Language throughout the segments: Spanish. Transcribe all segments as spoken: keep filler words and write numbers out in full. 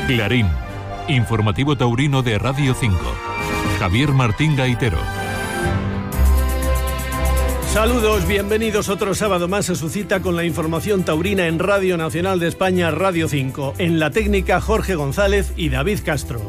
Clarín, informativo taurino de Radio cinco. Javier Martín Gaitero. Saludos, bienvenidos otro sábado más a su cita con la información taurina en Radio Nacional de España, Radio cinco. En la técnica, Jorge González y David Castro.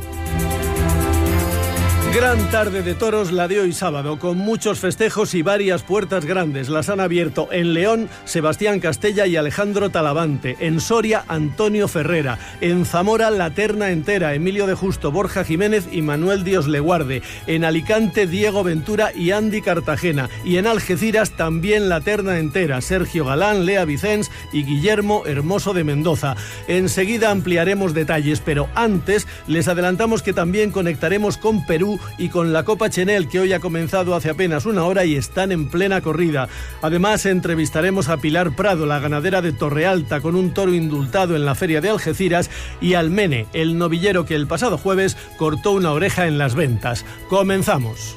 Gran tarde de toros la de hoy sábado, con muchos festejos y varias puertas grandes. Las han abierto en León, Sebastián Castella y Alejandro Talavante. En Soria, Antonio Ferrera. En Zamora, la terna entera, Emilio de Justo, Borja Jiménez y Manuel Dios Leguarde. En Alicante, Diego Ventura y Andy Cartagena. Y en Algeciras, también la terna entera, Sergio Galán, Lea Vicens y Guillermo Hermoso de Mendoza. Enseguida ampliaremos detalles, pero antes les adelantamos que también conectaremos con Perú y con la Copa Chenel, que hoy ha comenzado hace apenas una hora y están en plena corrida. Además, entrevistaremos a Pilar Prado, la ganadera de Torrealta, con un toro indultado en la feria de Algeciras, y al Mene, el novillero que el pasado jueves cortó una oreja en las ventas. Comenzamos.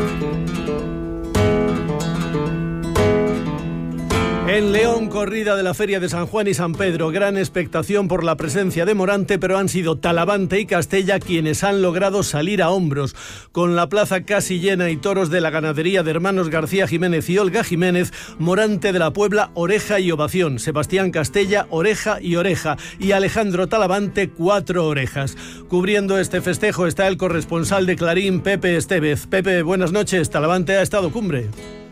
En León, corrida de la Feria de San Juan y San Pedro. Gran expectación por la presencia de Morante, pero han sido Talavante y Castella quienes han logrado salir a hombros. Con la plaza casi llena y toros de la ganadería de hermanos García Jiménez y Olga Jiménez, Morante de la Puebla, oreja y ovación. Sebastián Castella, oreja y oreja. Y Alejandro Talavante, cuatro orejas. Cubriendo este festejo está el corresponsal de Clarín, Pepe Estevez. Pepe, buenas noches. Talavante ha estado cumbre.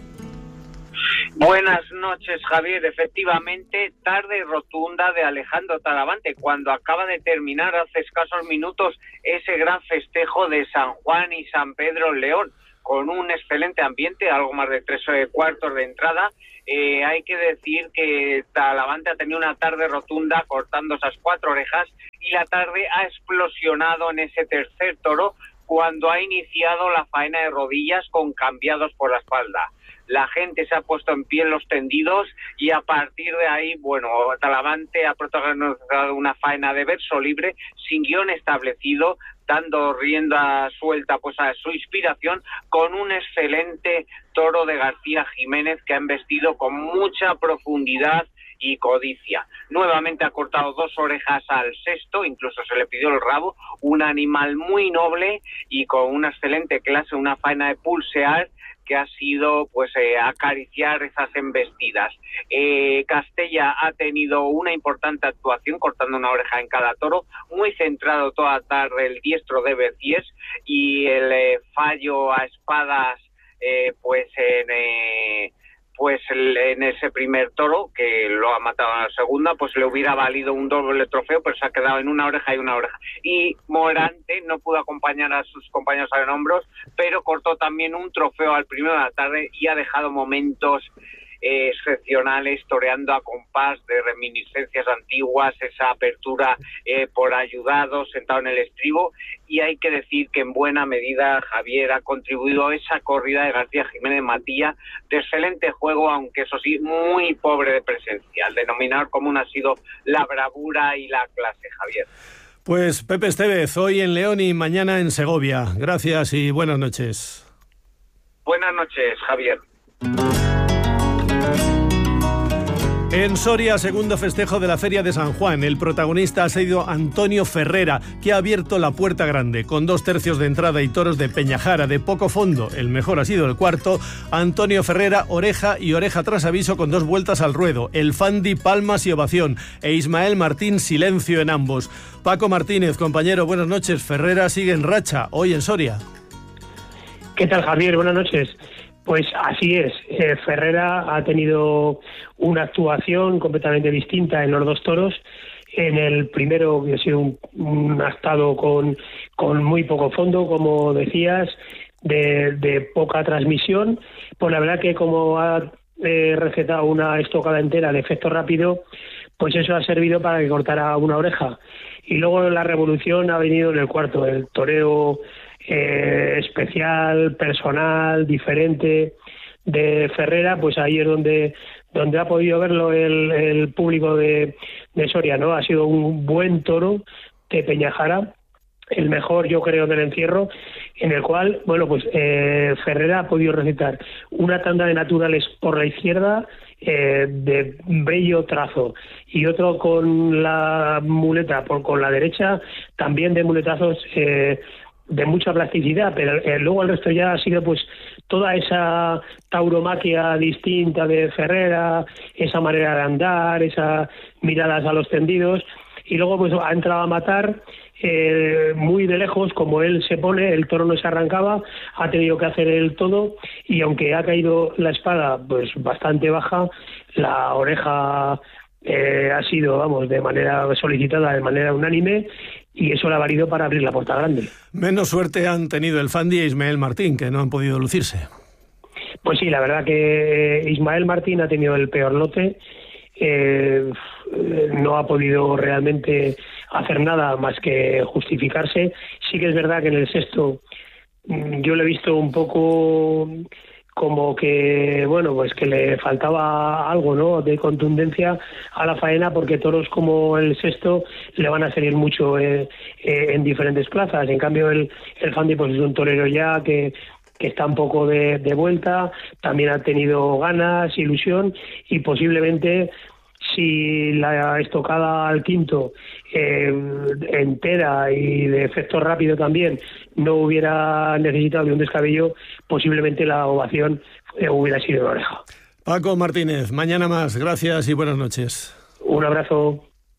Buenas noches, Javier. Efectivamente, tarde rotunda de Alejandro Talavante cuando acaba de terminar hace escasos minutos ese gran festejo de San Juan y San Pedro en León, con un excelente ambiente, algo más de tres cuartos de entrada. Eh, hay que decir que Talavante ha tenido una tarde rotunda cortando esas cuatro orejas y la tarde ha explosionado en ese tercer toro cuando ha iniciado la faena de rodillas con cambiados por la espalda. La gente se ha puesto en pie en los tendidos y a partir de ahí, bueno, Talavante ha protagonizado una faena de verso libre, sin guión establecido, dando rienda suelta pues a su inspiración, con un excelente toro de García Jiménez que ha embestido con mucha profundidad y codicia. Nuevamente ha cortado dos orejas al sexto, incluso se le pidió el rabo, un animal muy noble y con una excelente clase, una faena de pulsear que ha sido pues eh, acariciar esas embestidas. Eh, Castella ha tenido una importante actuación cortando una oreja en cada toro, muy centrado toda la tarde el diestro de Becies y el eh, fallo a espadas eh, pues en eh, pues en ese primer toro, que lo ha matado en la segunda, pues le hubiera valido un doble trofeo, pero se ha quedado en una oreja y una oreja. Y Morante no pudo acompañar a sus compañeros en hombros, pero cortó también un trofeo al primero de la tarde y ha dejado momentos eh, excepcionales, toreando a compás de reminiscencias antiguas, esa apertura eh, por ayudado, sentado en el estribo, y hay que decir que en buena medida Javier ha contribuido a esa corrida de García Jiménez Matilla, de excelente juego, aunque eso sí, muy pobre de presencia. El denominador común ha sido la bravura y la clase, Javier. Pues Pepe Estevez, hoy en León y mañana en Segovia. Gracias y buenas noches. Buenas noches, Javier. En Soria, segundo festejo de la Feria de San Juan. El protagonista ha sido Antonio Ferrera, que ha abierto la puerta grande. Con dos tercios de entrada y toros de Peñajara de poco fondo, el mejor ha sido el cuarto. Antonio Ferrera, oreja y oreja tras aviso con dos vueltas al ruedo. El Fandi, palmas y ovación. E Ismael Martín, silencio en ambos. Paco Martínez, compañero, buenas noches. Ferrera sigue en racha, hoy en Soria. ¿Qué tal, Javier? Buenas noches. Pues así es, eh, Ferrera ha tenido una actuación completamente distinta en los dos toros. En el primero, que ha sido un, un astado con, con muy poco fondo, como decías, de, de poca transmisión. Pues la verdad que como ha eh, recetado una estocada entera de efecto rápido, pues eso ha servido para que cortara una oreja. Y luego la revolución ha venido en el cuarto, el toreo Eh, especial, personal, diferente de Ferrera, pues ahí es donde donde ha podido verlo el, el público de, de Soria, ¿no? Ha sido un buen toro de Peñajara, el mejor, yo creo, del encierro, en el cual, bueno, pues eh, Ferrera ha podido recetar una tanda de naturales por la izquierda eh, de bello trazo y otro con la muleta por con la derecha, también de muletazos eh, de mucha plasticidad, pero eh, luego el resto ya ha sido pues toda esa tauromaquia distinta de Ferrera, esa manera de andar, esas miradas a los tendidos, y luego pues ha entrado a matar eh, muy de lejos, como él se pone, el toro no se arrancaba, ha tenido que hacer el todo, y aunque ha caído la espada pues bastante baja, la oreja eh, ha sido, vamos, de manera solicitada, de manera unánime, y eso le ha valido para abrir la puerta grande. Menos suerte han tenido el Fandi e Ismael Martín, que no han podido lucirse. Pues sí, la verdad que Ismael Martín ha tenido el peor lote, eh, no ha podido realmente hacer nada más que justificarse. Sí que es verdad que en el sexto yo le he visto un poco como que, bueno, pues que le faltaba algo, ¿no?, de contundencia a la faena, porque toros como el sexto le van a salir mucho eh, eh, en diferentes plazas. En cambio el, el Fandi pues es un torero ya que que está un poco de, de vuelta, también ha tenido ganas, ilusión, y posiblemente si la estocada al quinto eh, entera y de efecto rápido también no hubiera necesitado de un descabello, posiblemente la ovación eh, hubiera sido en oreja. Paco Martínez, mañana más, gracias y buenas noches. Un abrazo.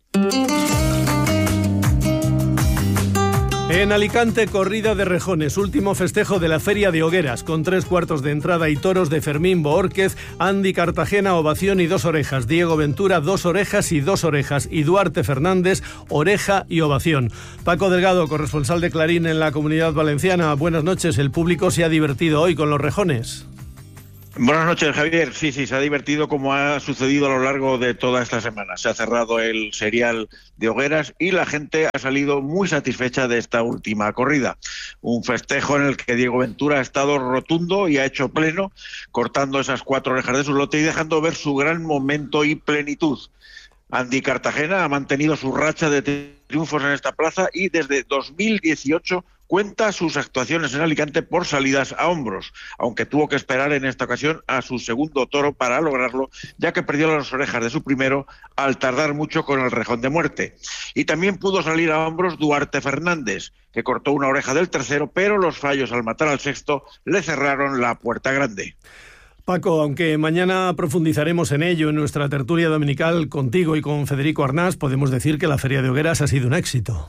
En Alicante, corrida de rejones, último festejo de la Feria de Hogueras, con tres cuartos de entrada y toros de Fermín Boórquez, Andy Cartagena, ovación y dos orejas, Diego Ventura, dos orejas y dos orejas, y Duarte Fernández, oreja y ovación. Paco Delgado, corresponsal de Clarín en la Comunidad Valenciana, buenas noches. ¿El público se ha divertido hoy con los rejones? Buenas noches, Javier. Sí, sí, se ha divertido como ha sucedido a lo largo de toda esta semana. Se ha cerrado el serial de Hogueras y la gente ha salido muy satisfecha de esta última corrida. Un festejo en el que Diego Ventura ha estado rotundo y ha hecho pleno, cortando esas cuatro orejas de su lote y dejando ver su gran momento y plenitud. Andy Cartagena ha mantenido su racha de triunfos en esta plaza y desde dos mil dieciocho cuenta sus actuaciones en Alicante por salidas a hombros, aunque tuvo que esperar en esta ocasión a su segundo toro para lograrlo, ya que perdió las orejas de su primero al tardar mucho con el rejón de muerte. Y también pudo salir a hombros Duarte Fernández, que cortó una oreja del tercero, pero los fallos al matar al sexto le cerraron la puerta grande. Paco, aunque mañana profundizaremos en ello en nuestra tertulia dominical contigo y con Federico Arnás, podemos decir que la Feria de Hogueras ha sido un éxito.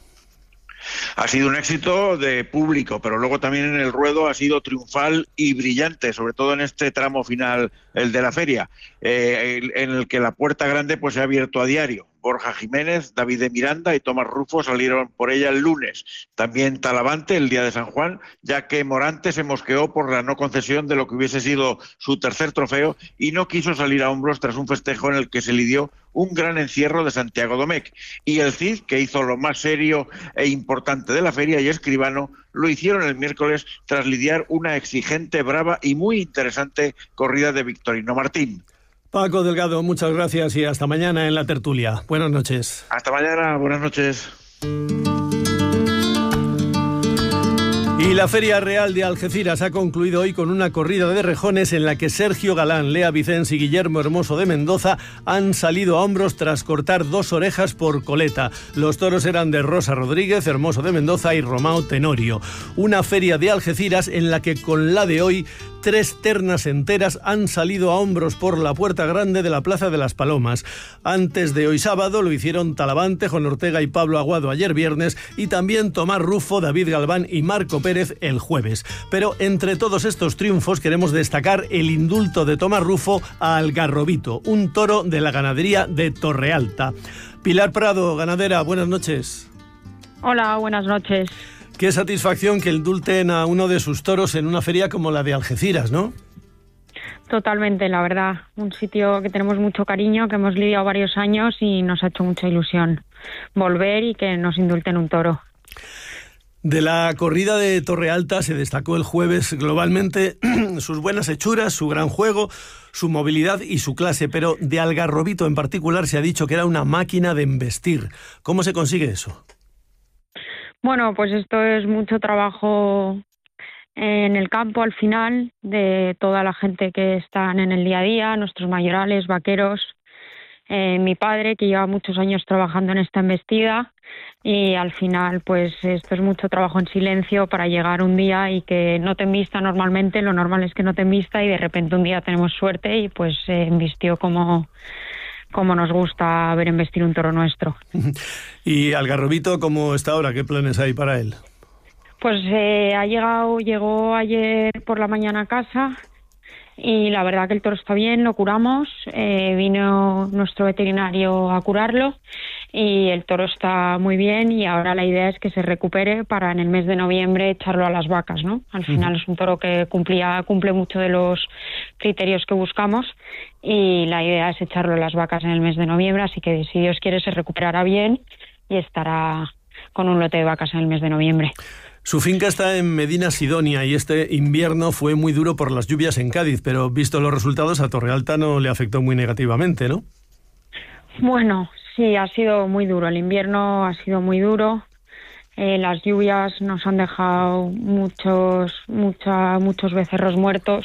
Ha sido un éxito de público, pero luego también en el ruedo ha sido triunfal y brillante, sobre todo en este tramo final, el de la feria, eh, en el que la puerta grande pues se ha abierto a diario. Borja Jiménez, David de Miranda y Tomás Rufo salieron por ella el lunes. También Talavante el día de San Juan, ya que Morante se mosqueó por la no concesión de lo que hubiese sido su tercer trofeo y no quiso salir a hombros tras un festejo en el que se lidió un gran encierro de Santiago Domecq. Y el Cid, que hizo lo más serio e importante de la feria, y Escribano, lo hicieron el miércoles tras lidiar una exigente, brava y muy interesante corrida de Victorino Martín. Paco Delgado, muchas gracias y hasta mañana en la tertulia. Buenas noches. Hasta mañana, buenas noches. Y la Feria Real de Algeciras ha concluido hoy con una corrida de rejones en la que Sergio Galán, Lea Vicens y Guillermo Hermoso de Mendoza han salido a hombros tras cortar dos orejas por coleta. Los toros eran de Rosa Rodríguez, Hermoso de Mendoza y Romao Tenorio. Una feria de Algeciras en la que con la de hoy tres ternas enteras han salido a hombros por la puerta grande de la Plaza de las Palomas. Antes de hoy sábado lo hicieron Talavante, Juan Ortega y Pablo Aguado ayer viernes, y también Tomás Rufo, David Galván y Marco Pérez el jueves. Pero entre todos estos triunfos queremos destacar el indulto de Tomás Rufo a Algarrobito, un toro de la ganadería de Torrealta. Pilar Prado, ganadera, buenas noches. Hola, buenas noches. Qué satisfacción que indulten a uno de sus toros en una feria como la de Algeciras, ¿no? Totalmente, la verdad. Un sitio que tenemos mucho cariño, que hemos lidiado varios años y nos ha hecho mucha ilusión volver y que nos indulten un toro. De la corrida de Torrealta se destacó el jueves globalmente sus buenas hechuras, su gran juego, su movilidad y su clase, pero de Algarrobito en particular se ha dicho que era una máquina de embestir. ¿Cómo se consigue eso? Bueno, pues esto es mucho trabajo en el campo al final, de toda la gente que están en el día a día, nuestros mayorales, vaqueros, eh, mi padre, que lleva muchos años trabajando en esta embestida, y al final pues esto es mucho trabajo en silencio para llegar un día y que no te embista normalmente. Lo normal es que no te embista y de repente un día tenemos suerte y pues se eh, embistió como, como nos gusta ver embestir un toro nuestro. ¿Y Algarrobito cómo está ahora? ¿Qué planes hay para él? Pues eh, ha llegado, llegó ayer por la mañana a casa y la verdad que el toro está bien, lo curamos, eh, vino nuestro veterinario a curarlo y el toro está muy bien, y ahora la idea es que se recupere para en el mes de noviembre echarlo a las vacas, ¿no? Al final uh-huh. es un toro que cumplía, cumple mucho de los criterios que buscamos, y la idea es echarlo a las vacas en el mes de noviembre, así que si Dios quiere se recuperará bien y estará con un lote de vacas en el mes de noviembre. Su finca está en Medina Sidonia y este invierno fue muy duro por las lluvias en Cádiz, pero visto los resultados a Torrealta no le afectó muy negativamente, ¿no? Bueno, sí, ha sido muy duro. El invierno ha sido muy duro. Eh, las lluvias nos han dejado muchos, mucha, muchos becerros muertos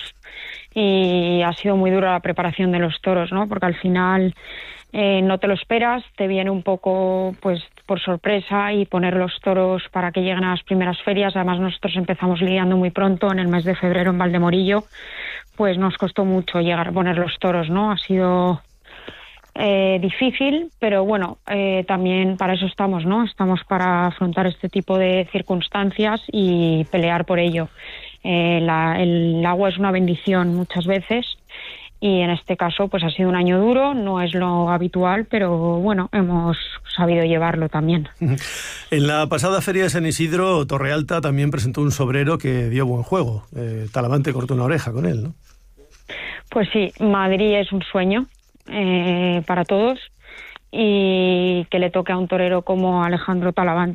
y ha sido muy dura la preparación de los toros, ¿no? Porque al final eh, no te lo esperas, te viene un poco pues por sorpresa, y poner los toros para que lleguen a las primeras ferias. Además nosotros empezamos lidiando muy pronto, en el mes de febrero en Valdemorillo, pues nos costó mucho llegar a poner los toros, ¿no? Ha sido eh, difícil, pero bueno, eh, también para eso estamos, ¿no? Estamos para afrontar este tipo de circunstancias y pelear por ello. Eh, la, el agua es una bendición muchas veces, y en este caso pues ha sido un año duro, no es lo habitual, pero bueno, hemos sabido llevarlo también. En la pasada feria de San Isidro, Torrealta también presentó un sobrero que dio buen juego. Eh, Talavante cortó una oreja con él, ¿no? Pues sí, Madrid es un sueño eh, para todos, y que le toque a un torero como Alejandro Talavante